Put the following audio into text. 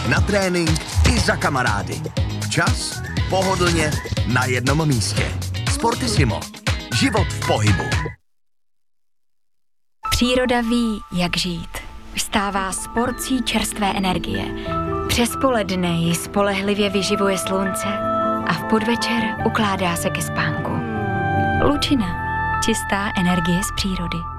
na trénink i za kamarády. Včas, pohodlně, na jednom místě. Sportissimo. Život v pohybu. Příroda ví, jak žít. Vstává s porcí čerstvé energie. Přes poledne ji spolehlivě vyživuje slunce a v podvečer ukládá se ke spánku. Lučina. Čistá energie z přírody.